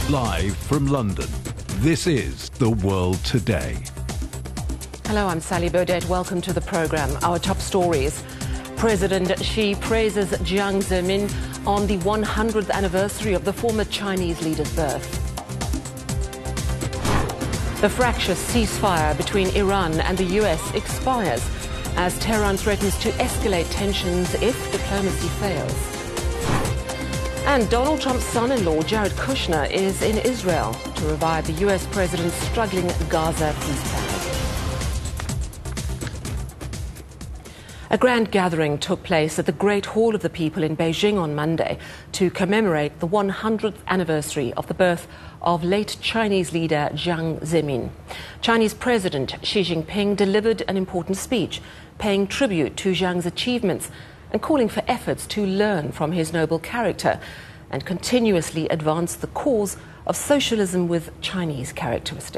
Live from London, this is The World Today. Hello, I'm Sally Burdett. Welcome to the program. Our top stories. President Xi praises Jiang Zemin on the 100th anniversary of the former Chinese leader's birth. The fractious ceasefire between Iran and the US expires as Tehran threatens to escalate tensions if diplomacy fails. And Donald Trump's son-in-law, Jared Kushner, is in Israel to revive the US president's struggling Gaza peace plan. A grand gathering took place at the Great Hall of the People in Beijing on Monday to commemorate the 100th anniversary of the birth of late Chinese leader Jiang Zemin. Chinese President Xi Jinping delivered an important speech, paying tribute to Jiang's achievements and calling for efforts to learn from his noble character and continuously advance the cause of socialism with Chinese characteristics.